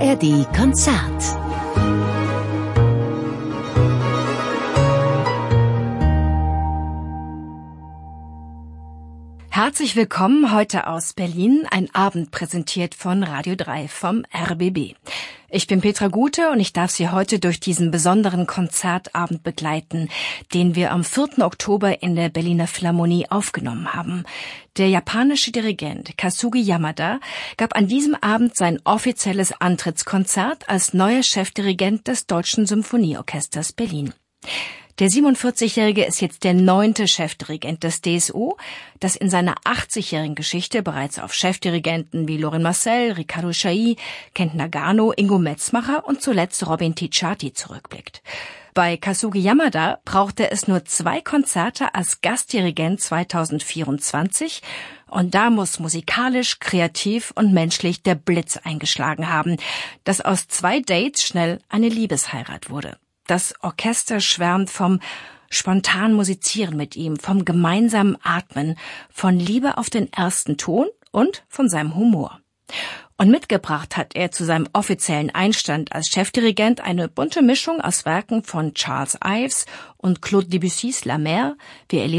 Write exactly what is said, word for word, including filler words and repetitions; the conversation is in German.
R D Konzert. Herzlich willkommen heute aus Berlin, ein Abend präsentiert von Radio drei vom R B B. Ich bin Petra Gute und ich darf Sie heute durch diesen besonderen Konzertabend begleiten, den wir am vierten Oktober in der Berliner Philharmonie aufgenommen haben. Der japanische Dirigent Kazuki Yamada gab an diesem Abend sein offizielles Antrittskonzert als neuer Chefdirigent des Deutschen Symphonieorchesters Berlin. Der siebenundvierzigjährige ist jetzt der neunte Chefdirigent des D S O, das in seiner achtzigjährigen Geschichte bereits auf Chefdirigenten wie Lorin Maazel, Riccardo Chailly, Kent Nagano, Ingo Metzmacher und zuletzt Robin Ticciati zurückblickt. Bei Kazuki Yamada brauchte es nur zwei Konzerte als Gastdirigent zweitausendvierundzwanzig und da muss musikalisch, kreativ und menschlich der Blitz eingeschlagen haben, dass aus zwei Dates schnell eine Liebesheirat wurde. Das Orchester schwärmt vom spontanen Musizieren mit ihm, vom gemeinsamen Atmen, von Liebe auf den ersten Ton und von seinem Humor. Und mitgebracht hat er zu seinem offiziellen Einstand als Chefdirigent eine bunte Mischung aus Werken von Charles Ives und Claude Debussys La Mer. Wir erleben